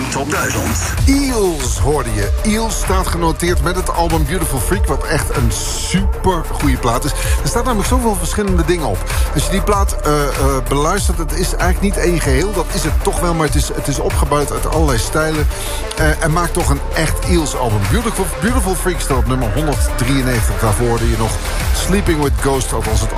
Top 1000. Eels hoorde je. Eels staat genoteerd met het album Beautiful Freak, wat echt een super goede plaat is. Er staat namelijk zoveel verschillende dingen op. Als je die plaat beluistert, het is eigenlijk niet één geheel. Dat is het toch wel, maar het is opgebouwd uit allerlei stijlen. En maakt toch een echt Eels album. Beautiful Freak staat op nummer 193. Daarvoor hoorde je nog Sleeping with Ghost, althans het